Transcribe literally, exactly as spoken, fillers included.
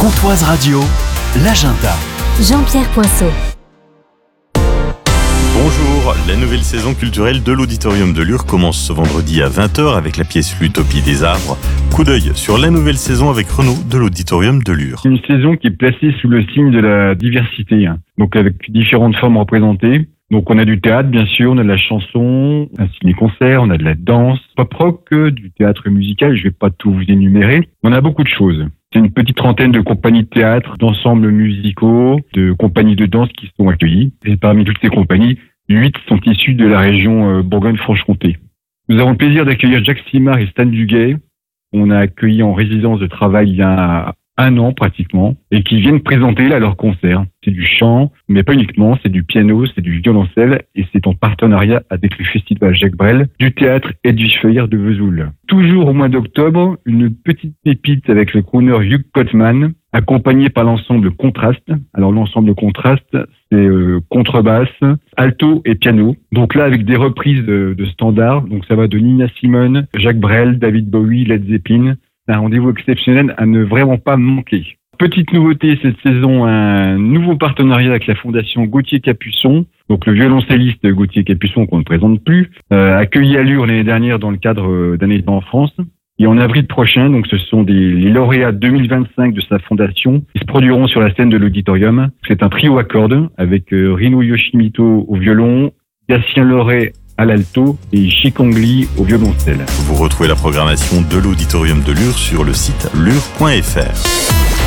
Pontoise Radio, l'agenda. Jean-Pierre Poinceau. Bonjour, la nouvelle saison culturelle de l'Auditorium de Lure commence ce vendredi à vingt heures avec la pièce L'Utopie des arbres. Coup d'œil sur la nouvelle saison avec Renaud de l'Auditorium de Lure. C'est une saison qui est placée sous le signe de la diversité, hein. Donc avec différentes formes représentées. Donc on a du théâtre bien sûr, on a de la chanson, un ciné-concert, on a de la danse, pop rock, du théâtre musical, je vais pas tout vous énumérer. On a beaucoup de choses. C'est une petite trentaine de compagnies de théâtre, d'ensembles musicaux, de compagnies de danse qui sont accueillies. Et parmi toutes ces compagnies, huit sont issues de la région Bourgogne-Franche-Comté. Nous avons le plaisir d'accueillir Jacques Simard et Stan Duguay. On a accueilli en résidence de travail il y a un an pratiquement, et qui viennent présenter là leur concert. C'est du chant, mais pas uniquement, c'est du piano, c'est du violoncelle, et c'est en partenariat avec le festival Jacques Brel, du théâtre Edwige Feuillard de Vesoul. Toujours au mois d'octobre, une petite pépite avec le crooner Hugh Cotman, accompagné par l'ensemble Contraste. Alors l'ensemble Contraste, c'est euh, contrebasse, alto et piano. Donc là, avec des reprises de, de standards, donc ça va de Nina Simone, Jacques Brel, David Bowie, Led Zeppelin. C'est un rendez-vous exceptionnel à ne vraiment pas manquer. Petite nouveauté cette saison, un nouveau partenariat avec la fondation Gauthier Capuçon. Donc le violoncelliste Gauthier Capuçon, qu'on ne présente plus, euh, accueilli à Lure l'année dernière dans le cadre euh, d'un été en France. Et en avril prochain, donc ce sont des, les lauréats deux mille vingt-cinq de sa fondation qui se produiront sur la scène de l'auditorium. C'est un trio à cordes avec euh, Rino Yoshimoto au violon, Gatien Loret à l'alto et Chikongli au violoncelle. Vous retrouvez la programmation de l'Auditorium de Lure sur le site lure point f r.